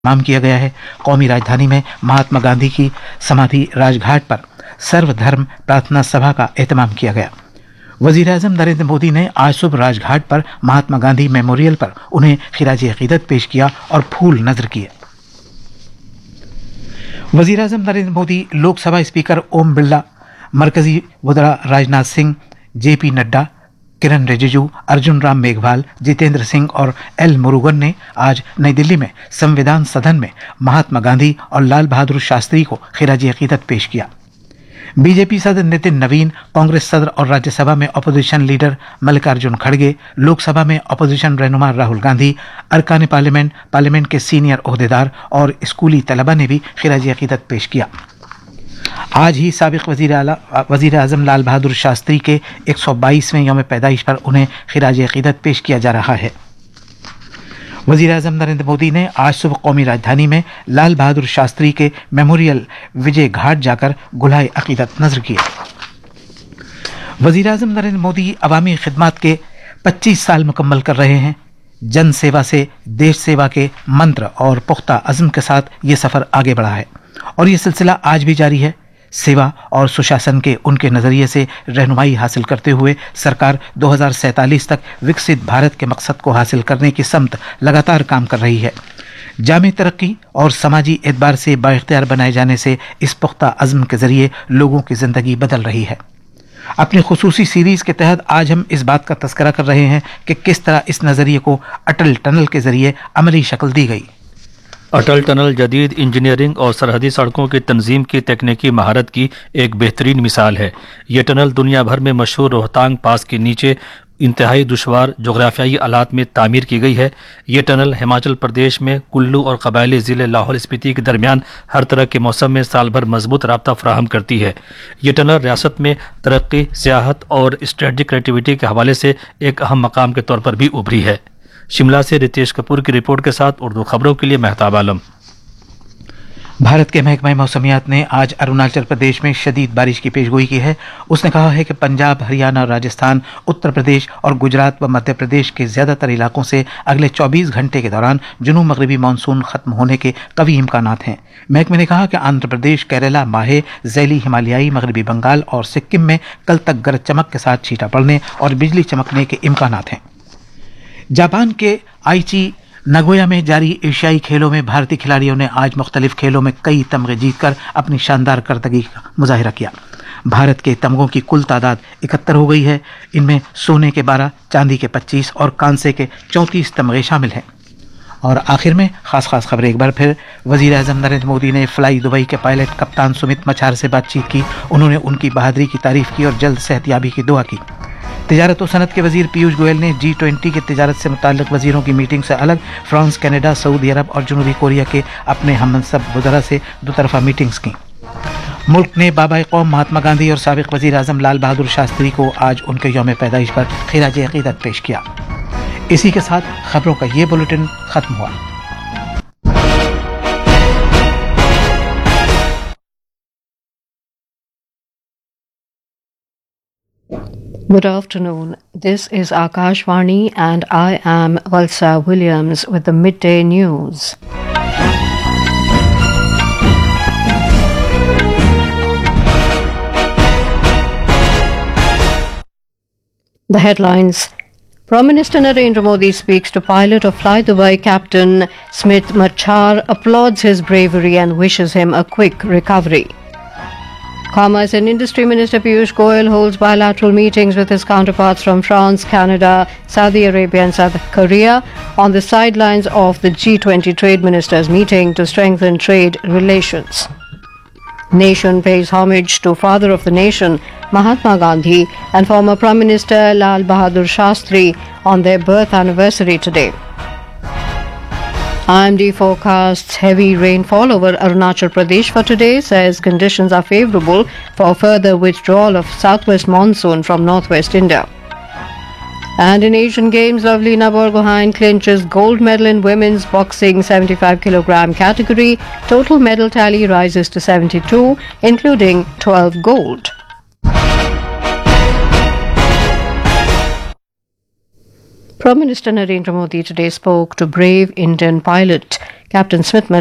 एहतमाम किया गया है। कौमी राजधानी में महात्मा गांधी की समाधि राजघाट पर सर्वधर्म प्रार्थना सभा का एहतमाम किया गया। वज़ीर-ए-आज़म नरेंद्र मोदी ने आज सुबह राजघाट पर महात्मा गांधी मेमोरियल पर उन्हें खिराज अकीदत पेश किया और फूल नजर किए। वज़ीर-ए-आज़म नरेंद्र मोदी, लोकसभा स्पीकर ओम बिरला, मरकजी वज़रा राजनाथ सिंह, जेपी नड्डा, किरण रिजिजू, अर्जुन राम मेघवाल, जितेंद्र सिंह और एल मुरुगन ने आज नई दिल्ली में संविधान सदन में महात्मा गांधी और लाल बहादुर शास्त्री को खिराज अकीदत पेश किया। बीजेपी सदस्य नितिन नवीन, कांग्रेस सदर और राज्यसभा में अपोजिशन लीडर मल्लिकार्जुन खड़गे, लोकसभा में अपोजिशन रहनुमा राहुल गांधी, अरकान पार्लियामेंट के सीनियर ओहदेदार और स्कूली तलबा ने भी खिराज अकीदत पेश किया। आज ही साबिक वज़ीर आज़म लाल बहादुर शास्त्री के 122वें यौम पैदाइश पर उन्हें खिराज अकीदत पेश किया जा रहा है। वज़ीर आज़म नरेंद्र मोदी ने आज सुबह कौमी राजधानी में लाल बहादुर शास्त्री के मेमोरियल विजय घाट जाकर गुलाए अकीदत नजर किए। वज़ीर आज़म नरेंद्र मोदी अवामी खिदमत के 25 साल मुकम्मल कर रहे हैं। जन सेवा से देश सेवा के मंत्र और पुख्ता अज़्म के साथ ये सफ़र आगे बढ़ा है और ये सिलसिला आज भी जारी है। सेवा और सुशासन के उनके नज़रिए से रहनुमाई हासिल करते हुए सरकार 2047 तक विकसित भारत के मकसद को हासिल करने की समत लगातार काम कर रही है। जामी तरक्की और समाजी एतबार से बाइख्तियार बनाए जाने से इस पुख्ता अज़्म के ज़रिए लोगों की ज़िंदगी बदल रही है। अपनी खुसूसी सीरीज़ के तहत आज हम इस बात का तस्करा कर रहे हैं कि किस तरह इस नज़रिए को अटल टनल के ज़रिए अमली शक्ल दी गई। अटल टनल जदीद इंजीनियरिंग और सरहदी सड़कों की तंजीम की तकनीकी महारत की एक बेहतरीन मिसाल है। ये टनल दुनिया भर में मशहूर रोहतांग पास के नीचे इंतहाई दुश्वार जोग्राफियाई हालात में तामीर की गई है। ये टनल हिमाचल प्रदेश में कुल्लू और कबायली ज़िले लाहौल स्पीति के दरमियान हर तरह के मौसम में साल भर मजबूत राब्ता फराहम करती है। ये टनल रियासत में तरक्की, सियाहत और स्ट्रेटजिक कनेक्टिविटी के हवाले से एक अहम मकाम के तौर पर भी उभरी है। शिमला से रितेश कपूर की रिपोर्ट के साथ उर्दू खबरों के लिए मेहताब आलम। भारत के महकमा मौसमियात ने आज अरुणाचल प्रदेश में शदीद बारिश की पेशगोई की है। उसने कहा है कि पंजाब, हरियाणा, राजस्थान, उत्तर प्रदेश और गुजरात व मध्य प्रदेश के ज़्यादातर इलाकों से अगले 24 घंटे के दौरान जुनूब मगरबी मानसून खत्म होने के कवी इम्कानात हैं। महकमे ने कहा कि आंध्र प्रदेश, केरला, माहे, ज़ैली हिमालयाई, मगरबी बंगाल और सिक्किम में कल तक गरज चमक के साथ छींटा पड़ने और बिजली चमकने के इम्कानात हैं। जापान के आइची नगोया में जारी एशियाई खेलों में भारतीय खिलाड़ियों ने आज मुख्तलिफ खेलों में कई तमगे जीतकर अपनी शानदार करतगी का मुजाहिरा किया। भारत के तमगों की कुल तादाद 71 हो गई है। इनमें सोने के 12, चांदी के 25 और कांसे के 34 तमगे शामिल हैं। और आखिर में खास खबर एक बार फिर, वज़ीर-ए-आज़म नरेंद्र मोदी ने फ्लाई दुबई के पायलट कप्तान सुमित मछार से बातचीत की। उन्होंने उनकी बहादुरी की तारीफ की और जल्द सेहतयाबी की दुआ की। तिजारत और सनत के वजीर पीयूष गोयल ने G20 के तिजारत से मुताल्लिक वजीरों की मीटिंग से अलग फ्रांस, कनाडा, सऊदी अरब और जनूबी कोरिया के अपने हममनसब वज़रा से दोतरफा मीटिंग्स की। मुल्क ने बाबा कौम महात्मा गांधी और साबिक वज़ीर आज़म लाल बहादुर शास्त्री को आज उनके यौम पैदाइश पर खिराज अकीदत पेश किया। इसी के साथ खबरों का ये बुलेटिन खत्म हुआ। Good afternoon. This is Akashvani and I am Valsa Williams with the midday news. The headlines. Prime Minister Narendra Modi speaks to pilot of Fly Dubai captain Smit Machar, applauds his bravery and wishes him a quick recovery. Commerce and Industry Minister Piyush Goyal holds bilateral meetings with his counterparts from France, Canada, Saudi Arabia and South Korea on the sidelines of the G20 trade ministers meeting to strengthen trade relations. Nation pays homage to father of the nation, Mahatma Gandhi, and former Prime Minister Lal Bahadur Shastri on their birth anniversary today. IMD forecasts heavy rainfall over Arunachal Pradesh for today, says conditions are favourable for further withdrawal of southwest monsoon from northwest India. And in Asian Games, Lovelina Borgohain clinches gold medal in women's boxing 75 kg category. Total medal tally rises to 72, including 12 gold. Prime Minister Narendra Modi today spoke to brave Indian pilot Captain Smith